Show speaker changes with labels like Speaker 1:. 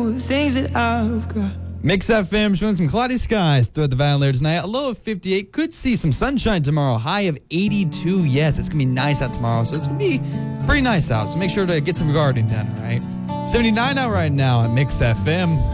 Speaker 1: know the things that I've got.
Speaker 2: Mix FM showing some cloudy skies throughout the valley there tonight. A low of 58. Could see some sunshine tomorrow. High of 82. Yes, it's going to be nice out tomorrow. So it's going to be pretty nice out. So make sure to get some gardening done, all right? 79 out right now at Mix FM.